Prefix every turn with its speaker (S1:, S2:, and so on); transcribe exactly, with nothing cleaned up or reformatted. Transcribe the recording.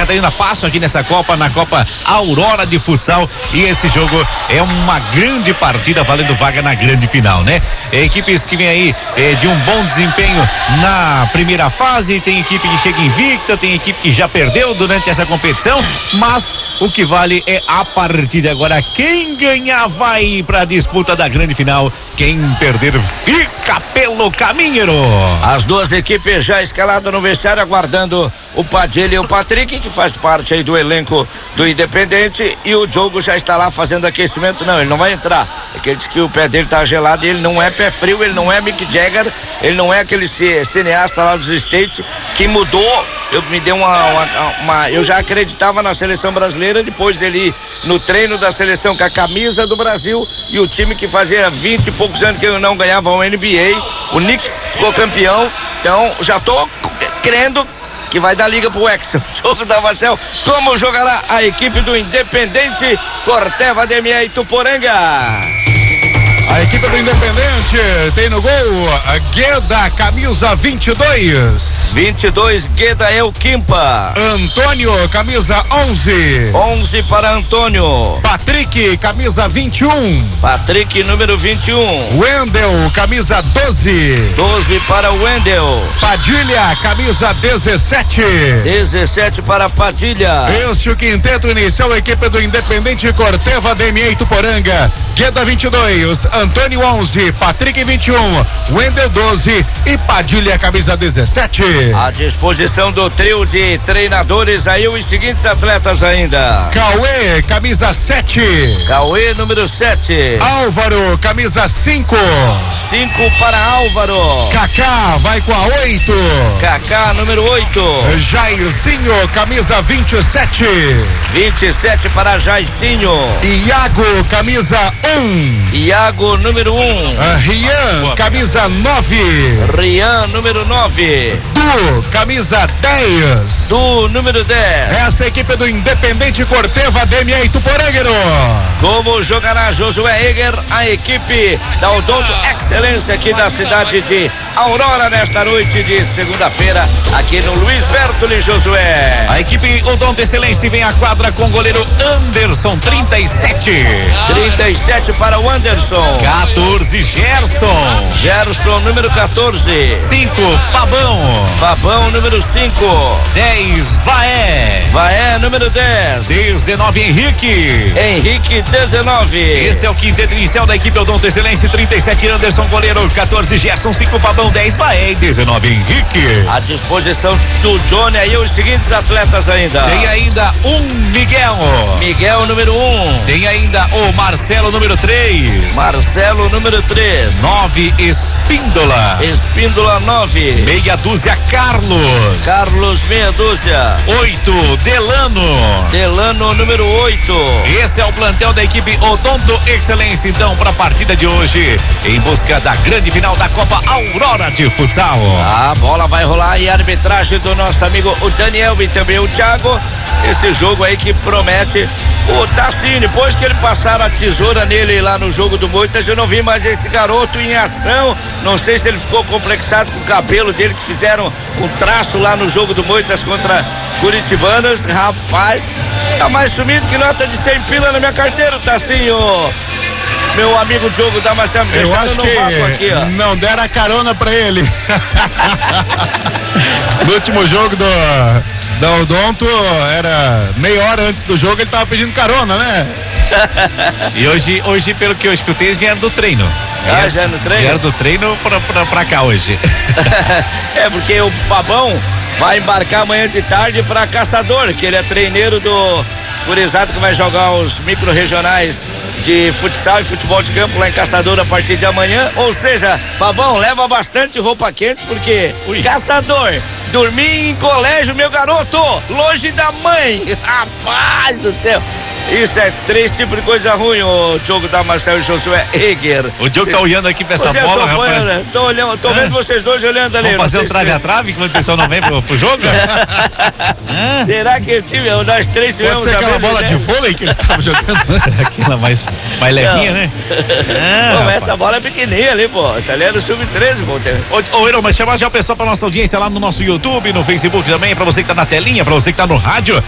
S1: Catarina passam aqui nessa Copa, na Copa Aurora de Futsal, e esse jogo é uma grande partida valendo vaga na grande final, né? Equipes que vem aí eh, de um bom desempenho na primeira fase, tem equipe que chega invicta, tem equipe que já perdeu durante essa competição, mas o que vale é a partida. Agora, quem ganhar vai pra disputa da grande final, quem perder fica pelo caminho.
S2: As duas equipes já escaladas no vestiário, aguardando o Padilha e o Patrick, que faz parte aí do elenco do Independente, e o Diogo já está lá fazendo aquecimento. Não, ele não vai entrar, é que ele disse que o pé dele tá gelado, e ele não é pé frio, ele não é Mick Jagger, ele não é aquele cineasta lá dos States que mudou. Eu me dei uma, uma, uma eu já acreditava na seleção brasileira depois dele ir no treino da seleção com a camisa do Brasil, e o time que fazia vinte e poucos anos que eu não ganhava o N B A, o Knicks, ficou campeão. Então já tô crendo que vai dar liga pro Hexa. Jogo da Marcel. Como jogará a equipe do Independente Corteva, D M A e Tuporanga?
S3: A equipe do Independente tem no gol a Gueda, camisa vinte e dois.
S2: vinte e dois, Gueda é o Quimpa.
S3: Antônio, camisa onze.
S2: onze para Antônio.
S3: Patrick, camisa vinte e um.
S2: Patrick, número vinte e um.
S3: Wendel, camisa doze.
S2: doze para Wendel.
S3: Padilha, camisa dezessete.
S2: dezessete para Padilha.
S3: Este é o quinteto inicial, a equipe do Independente Corteva, D M A e Tuporanga. Gueda vinte e dois, Antônio onze, Patrick vinte e um, Wendel doze e Padilha camisa dezessete.
S2: À disposição do trio de treinadores aí os seguintes atletas ainda.
S3: Cauê, camisa sete.
S2: Cauê, número sete.
S3: Álvaro, camisa cinco.
S2: cinco para Álvaro.
S3: Kaká vai com a oito.
S2: Kaká, número oito.
S3: Jairzinho, camisa vinte e sete.
S2: vinte e sete para Jairzinho.
S3: Iago, camisa um.
S2: Iago, número um.
S3: Uh, Rian, camisa nove.
S2: Rian, número nove.
S3: Du, camisa dez.
S2: Du, número dez.
S3: Essa é a equipe do Independente Corteva, D M A e Tuporanga.
S2: Como jogará Josué Eger, a equipe da Odonto Excelência aqui da cidade de Aurora nesta noite de segunda-feira, aqui no Luiz Bertoli. Josué.
S1: A equipe Odonto Excelência vem à quadra com o goleiro Anderson, trinta e sete.
S2: trinta e sete para o Anderson.
S1: quatorze, Gerson.
S2: Gerson, número quatorze.
S1: cinco, Fabão.
S2: Fabão, número cinco.
S1: dez, Vaé.
S2: Vaé, número dez.
S1: dezenove, Henrique.
S2: Henrique, dezenove.
S1: Esse é o quinteto inicial da equipe Odonto Excelência. trinta e sete, Anderson, goleiro. quatorze, Gerson. cinco, Fabão. dez, Vaé. E dezenove, Henrique.
S2: À disposição do Johnny aí os seguintes atletas ainda.
S1: Tem ainda um Miguel.
S2: Miguel, número um.
S1: Tem ainda o Marcelo, número três.
S2: Marcelo, número três.
S1: nove, Espíndola.
S2: Espíndola, nove.
S1: Meia dúzia, Carlos.
S2: Carlos, meia dúzia.
S1: oito, Delano.
S2: Delano, número oito.
S1: Esse é o plantel da equipe Odonto Excelência, então, para a partida de hoje, em busca da grande final da Copa Aurora de Futsal.
S2: A bola vai rolar e a arbitragem do nosso amigo o Daniel e também o Thiago. Esse jogo aí que promete. O Tassinho, depois que ele passaram a tesoura nele lá no jogo do Moitas, eu não vi mais esse garoto em ação. Não sei se ele ficou complexado com o cabelo dele, que fizeram um traço lá no jogo do Moitas contra Curitibanas. Rapaz, tá mais sumido que nota de cem pila na minha carteira, Tassinho. Meu amigo Diogo Damasceno,
S3: eu acho que aqui, não deram a carona pra ele. No último jogo do da Odonto, era meia hora antes do jogo, ele tava pedindo carona, né?
S1: E hoje, hoje, pelo que eu escutei, eles vieram do treino.
S2: Ah, já no treino?
S1: Vieram do treino pra, pra, pra cá hoje.
S2: É, porque o Fabão vai embarcar amanhã de tarde pra Caçador, que ele é treineiro do gurizado que vai jogar os micro-regionais de futsal e futebol de campo lá em Caçador a partir de amanhã. Ou seja, Fabão, leva bastante roupa quente, porque Ui. Caçador, dormir em colégio, meu garoto, longe da mãe. Rapaz do céu. Isso é três tipos de coisa ruim, o Diogo Damasceno e Josué Eger.
S1: O Diogo Cê... tá olhando aqui pra essa
S2: Você
S1: bola,
S2: tô
S1: rapaz.
S2: Olhando, tô olhando, tô ah. vendo vocês dois olhando ali.
S1: Vamos fazer um trave se... a trave quando o pessoal não vem pro, pro jogo?
S2: ah. Será que o time, nós três tivemos
S3: Pode ser aquela bola de vôlei que eles estavam jogando antes?
S1: Aquela mais, mais levinha, não. né?
S2: Ah, pô, essa bola é pequenininha ali, pô. Essa ali é do sub treze, pô.
S1: Ô, ô Eero, mas chamar já o pessoal pra nossa audiência lá no nosso YouTube, no Facebook também, pra você que tá na telinha, pra você que tá no rádio.